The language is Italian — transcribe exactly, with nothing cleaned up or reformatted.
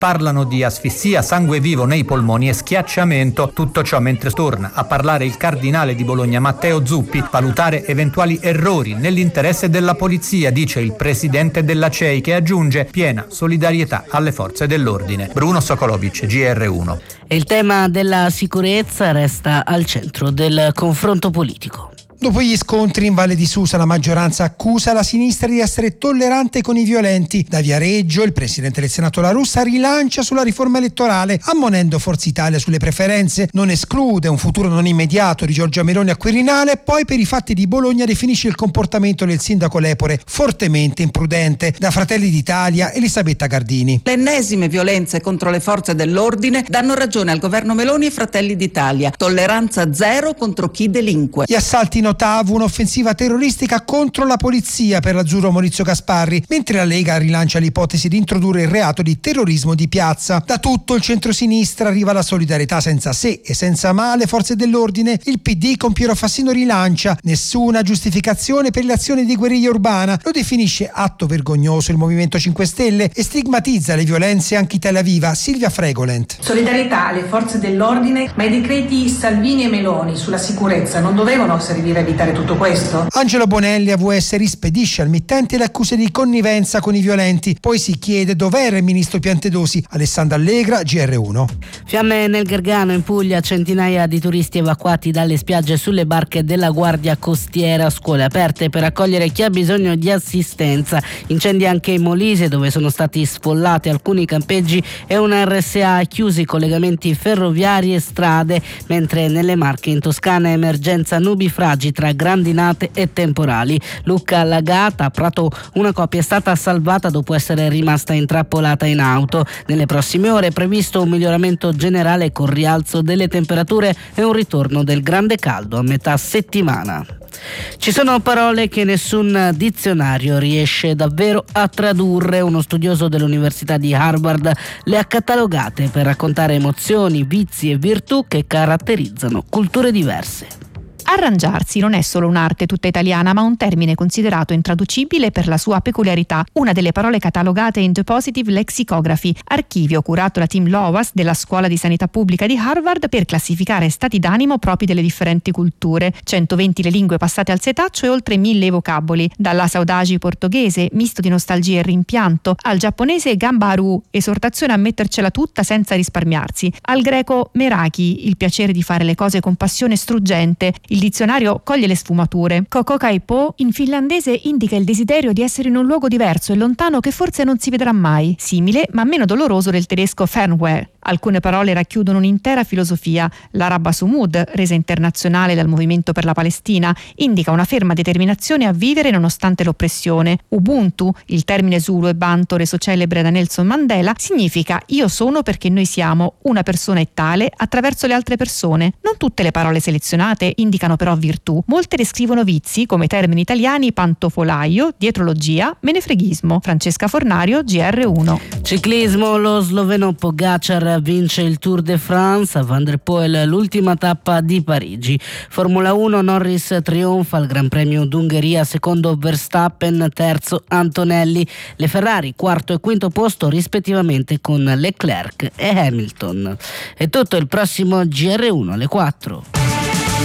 Parlano di asfissia, sangue vivo nei polmoni e schiacciamento. Tutto ciò mentre torna a parlare il cardinale di Bologna Matteo Zuppi. Valutare eventuali errori nell'interesse della polizia, dice il presidente della C E I, che aggiunge piena solidarietà alle forze dell'ordine. Bruno Sokolovic, G R uno. E il tema della sicurezza resta al centro del confronto politico. Dopo gli scontri in Valle di Susa, la maggioranza accusa la sinistra di essere tollerante con i violenti. Da Viareggio, il presidente del Senato La Russa rilancia sulla riforma elettorale, ammonendo Forza Italia sulle preferenze. Non esclude un futuro non immediato di Giorgia Meloni a Quirinale. Poi, per i fatti di Bologna, definisce il comportamento del sindaco Lepore fortemente imprudente. Da Fratelli d'Italia, Elisabetta Gardini. Le ennesime violenze contro le forze dell'ordine danno ragione al governo Meloni e Fratelli d'Italia. Tolleranza zero contro chi delinque. Gli assalti in Ottavo, un'offensiva terroristica contro la polizia per l'azzurro Maurizio Gasparri, mentre la Lega rilancia l'ipotesi di introdurre il reato di terrorismo di piazza. Da tutto il centrosinistra arriva la solidarietà senza se e senza ma alle forze dell'ordine. Il P D con Piero Fassino rilancia: nessuna giustificazione per le azioni di guerriglia urbana. Lo definisce atto vergognoso il Movimento cinque Stelle e stigmatizza le violenze anche Italia Viva. Silvia Fregolent. Solidarietà alle forze dell'ordine, ma i decreti Salvini e Meloni sulla sicurezza non dovevano servire evitare tutto questo? Angelo Bonelli, A V S, rispedisce al mittente le accuse di connivenza con i violenti. Poi si chiede dov'era il ministro Piantedosi. Alessandra Allegra, G R uno. Fiamme nel Gargano, in Puglia, centinaia di turisti evacuati dalle spiagge sulle barche della Guardia Costiera, scuole aperte per accogliere chi ha bisogno di assistenza. Incendi anche in Molise, dove sono stati sfollati alcuni campeggi e una R S A chiusi collegamenti ferroviari e strade, mentre nelle Marche in Toscana emergenza nubifragi tra grandinate e temporali. Lucca allagata, a Prato una coppia è stata salvata dopo essere rimasta intrappolata in auto. Nelle prossime ore è previsto un miglioramento generale con rialzo delle temperature e un ritorno del grande caldo a metà settimana. Ci sono parole che nessun dizionario riesce davvero a tradurre. Uno studioso dell'Università di Harvard le ha catalogate per raccontare emozioni, vizi e virtù che caratterizzano culture diverse. Arrangiarsi non è solo un'arte tutta italiana, ma un termine considerato intraducibile per la sua peculiarità. Una delle parole catalogate in The Positive Lexicography, archivio curato da Tim Lowas della Scuola di Sanità Pubblica di Harvard per classificare stati d'animo propri delle differenti culture. centoventi le lingue passate al setaccio e oltre mille vocaboli, dalla saudagi portoghese, misto di nostalgia e rimpianto, al giapponese gambaru, esortazione a mettercela tutta senza risparmiarsi, al greco meraki, il piacere di fare le cose con passione struggente. Il dizionario coglie le sfumature. Kokokaipo in finlandese indica il desiderio di essere in un luogo diverso e lontano che forse non si vedrà mai, simile ma meno doloroso del tedesco Fernweh. Alcune parole racchiudono un'intera filosofia. L'Araba Sumud, resa internazionale dal Movimento per la Palestina, indica una ferma determinazione a vivere nonostante l'oppressione. Ubuntu, il termine Zulu e Banto reso celebre da Nelson Mandela, significa io sono perché noi siamo, una persona è tale attraverso le altre persone. Non tutte le parole selezionate indicano però virtù. Molte descrivono vizi, come termini italiani pantofolaio, dietrologia, menefreghismo. Francesca Fornario, G R uno. Ciclismo, lo sloveno Pogacar vince il Tour de France, a Van der Poel l'ultima tappa di Parigi. Formula uno, Norris trionfa al Gran Premio d'Ungheria, secondo Verstappen, terzo Antonelli. Le Ferrari quarto e quinto posto rispettivamente con Leclerc e Hamilton. È tutto, il prossimo G R uno alle quattro.